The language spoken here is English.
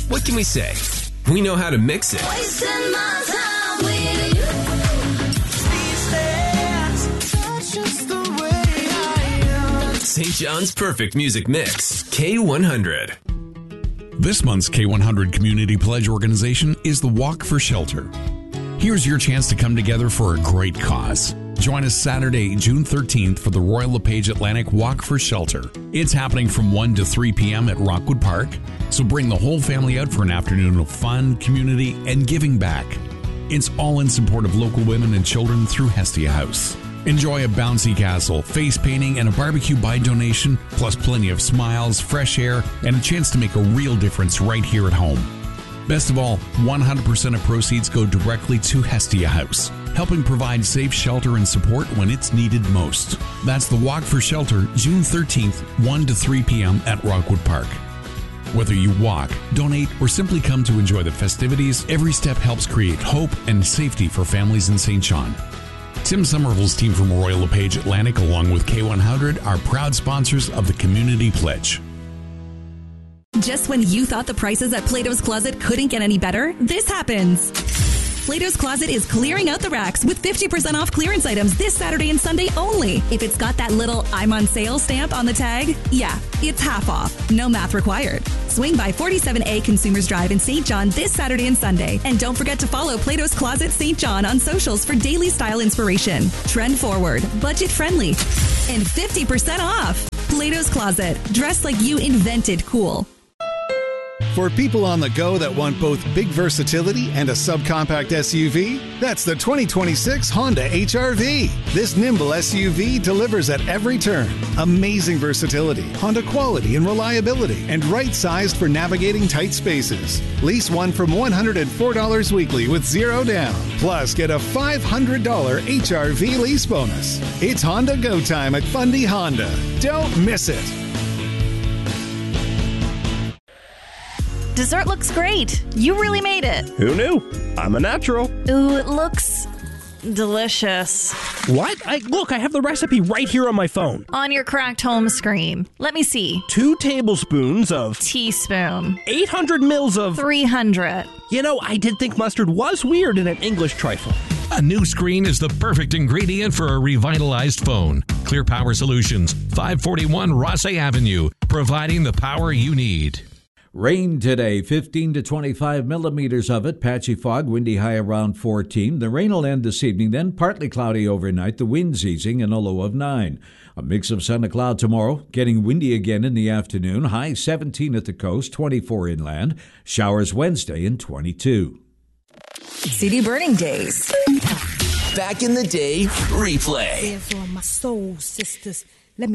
What can we say? We know how to mix it. Wasting my time with you. That's just the way I am. St. John's Perfect Music Mix, K100. This month's K100 Community Pledge organization is the Walk for Shelter. Here's your chance to come together for a great cause. Join us Saturday, June 13th for the Royal LePage Atlantic Walk for Shelter. It's happening from 1 to 3 p.m. at Rockwood Park, so bring the whole family out for an afternoon of fun, community, and giving back. It's all in support of local women and children through Hestia House. Enjoy a bouncy castle, face painting, and a barbecue by donation, plus plenty of smiles, fresh air, and a chance to make a real difference right here at home. Best of all, 100% of proceeds go directly to Hestia House, helping provide safe shelter and support when it's needed most. That's the Walk for Shelter, June 13th, 1 to 3 p.m. at Rockwood Park. Whether you walk, donate, or simply come to enjoy the festivities, every step helps create hope and safety for families in St. John. Tim Somerville's team from Royal LePage Atlantic, along with K100, are proud sponsors of the Community Pledge. Just when you thought the prices at Plato's Closet couldn't get any better, this happens. Plato's Closet is clearing out the racks with 50% off clearance items this Saturday and Sunday only. If it's got that little I'm on sale stamp on the tag, yeah, it's half off. No math required. Swing by 47A Consumers Drive in St. John this Saturday and Sunday. And don't forget to follow Plato's Closet St. John on socials for daily style inspiration. Trend forward, budget friendly, and 50% off. Plato's Closet. Dress like you invented cool. For people on the go that want both big versatility and a subcompact SUV, that's the 2026 Honda HR-V. This nimble SUV delivers at every turn. Amazing versatility, Honda quality and reliability, and right-sized for navigating tight spaces. Lease one from $104 weekly with zero down. Plus, get a $500 HR-V lease bonus. It's Honda Go Time at Fundy Honda. Don't miss it. Dessert looks great. You really made it. Who knew? I'm a natural. Ooh, it looks delicious. What? Look, I have the recipe right here on my phone. On your cracked home screen. Let me see. 2 tablespoons of... Teaspoon. 800 mils of... 300. You know, I did think mustard was weird in an English trifle. A new screen is the perfect ingredient for a revitalized phone. Clear Power Solutions, 541 Rossay Avenue, providing the power you need. Rain today, 15 to 25 millimeters of it. Patchy fog, windy high around 14. The rain will end this evening, then partly cloudy overnight. The wind's easing and a low of 9. A mix of sun and cloud tomorrow, getting windy again in the afternoon. High 17 at the coast, 24 inland. Showers Wednesday and 22. CD Burning Days. Back in the Day replay. Dance on my soul, sisters.